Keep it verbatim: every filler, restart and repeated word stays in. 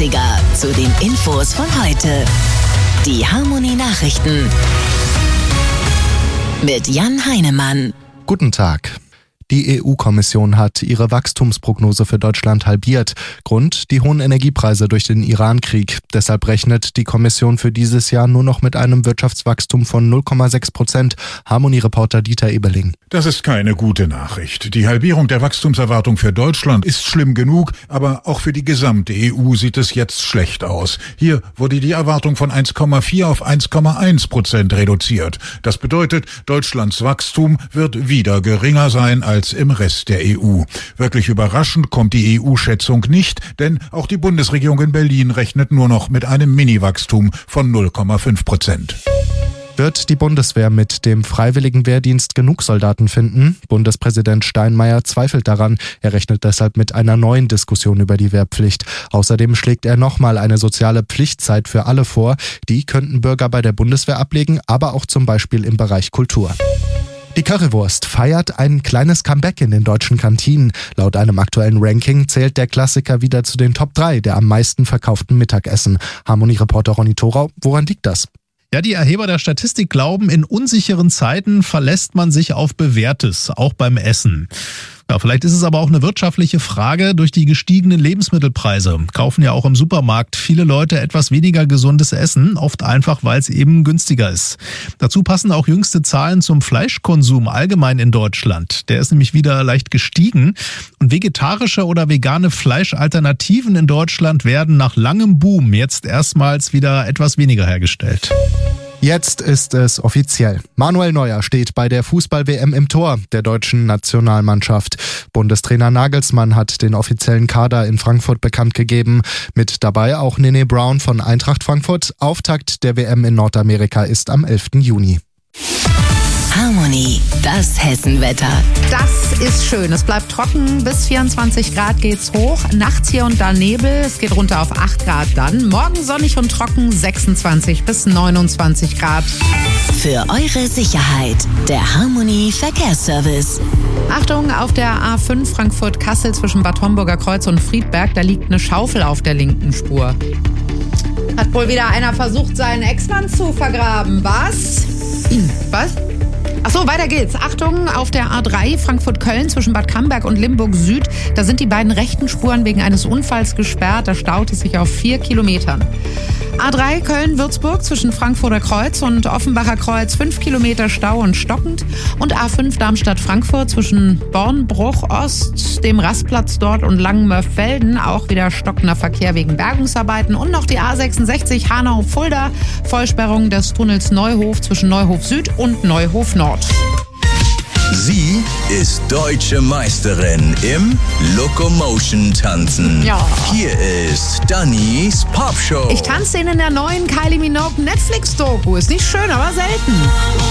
Klassiker zu den Infos von heute. Die Harmony Nachrichten mit Jan Heinemann. Guten Tag. Die E U-Kommission hat ihre Wachstumsprognose für Deutschland halbiert. Grund: die hohen Energiepreise durch den Iran-Krieg. Deshalb rechnet die Kommission für dieses Jahr nur noch mit einem Wirtschaftswachstum von null Komma sechs Prozent. Harmony-Reporter Dieter Ebeling. Das ist keine gute Nachricht. Die Halbierung der Wachstumserwartung für Deutschland ist schlimm genug, aber auch für die gesamte E U sieht es jetzt schlecht aus. Hier wurde die Erwartung von eins Komma vier auf eins Komma eins Prozent reduziert. Das bedeutet, Deutschlands Wachstum wird wieder geringer sein als im Rest der E U. Wirklich überraschend kommt die E U-Schätzung nicht, denn auch die Bundesregierung in Berlin rechnet nur noch mit einem Mini-Wachstum von null Komma fünf Prozent. Wird die Bundeswehr mit dem freiwilligen Wehrdienst genug Soldaten finden? Bundespräsident Steinmeier zweifelt daran. Er rechnet deshalb mit einer neuen Diskussion über die Wehrpflicht. Außerdem schlägt er nochmal eine soziale Pflichtzeit für alle vor. Die könnten Bürger bei der Bundeswehr ablegen, aber auch zum Beispiel im Bereich Kultur. Die Currywurst feiert ein kleines Comeback in den deutschen Kantinen. Laut einem aktuellen Ranking zählt der Klassiker wieder zu den Top drei der am meisten verkauften Mittagessen. Harmony-Reporter Ronny Thorau, woran liegt das? Ja, die Erheber der Statistik glauben, in unsicheren Zeiten verlässt man sich auf Bewährtes, auch beim Essen. Ja, vielleicht ist es aber auch eine wirtschaftliche Frage. Durch die gestiegenen Lebensmittelpreise kaufen ja auch im Supermarkt viele Leute etwas weniger gesundes Essen, oft einfach, weil es eben günstiger ist. Dazu passen auch jüngste Zahlen zum Fleischkonsum allgemein in Deutschland. Der ist nämlich wieder leicht gestiegen. Und vegetarische oder vegane Fleischalternativen in Deutschland werden nach langem Boom jetzt erstmals wieder etwas weniger hergestellt. Jetzt ist es offiziell. Manuel Neuer steht bei der Fußball-W M im Tor der deutschen Nationalmannschaft. Bundestrainer Nagelsmann hat den offiziellen Kader in Frankfurt bekannt gegeben. Mit dabei auch Nene Brown von Eintracht Frankfurt. Auftakt der W M in Nordamerika ist am elften Juni. Harmony, das Hessenwetter. Das ist schön. Es bleibt trocken. Bis vierundzwanzig Grad geht's hoch. Nachts hier und da Nebel. Es geht runter auf acht Grad dann. Morgen sonnig und trocken. sechsundzwanzig bis neunundzwanzig Grad. Für eure Sicherheit, der Harmony Verkehrsservice. Achtung, auf der A fünf Frankfurt-Kassel zwischen Bad Homburger Kreuz und Friedberg. Da liegt eine Schaufel auf der linken Spur. Hat wohl wieder einer versucht, seinen Ex-Mann zu vergraben. Was? Was? Ach so, weiter geht's. Achtung, auf der A drei Frankfurt-Köln zwischen Bad Camberg und Limburg Süd. Da sind die beiden rechten Spuren wegen eines Unfalls gesperrt. Da staut es sich auf vier Kilometern. A drei Köln-Würzburg zwischen Frankfurter Kreuz und Offenbacher Kreuz. fünf Kilometer Stau und stockend. Und A fünf Darmstadt-Frankfurt zwischen Bornbruch-Ost, dem Rastplatz dort und Langenmörfelden. Auch wieder stockender Verkehr wegen Bergungsarbeiten. Und noch die A sechsundsechzig Hanau-Fulda. Vollsperrung des Tunnels Neuhof zwischen Neuhof Süd und Neuhof Nord. Sie ist deutsche Meisterin im Locomotion-Tanzen. Ja. Hier ist Dannys Popshow. Ich tanze in der neuen Kylie Minogue Netflix-Doku. Ist nicht schön, aber selten.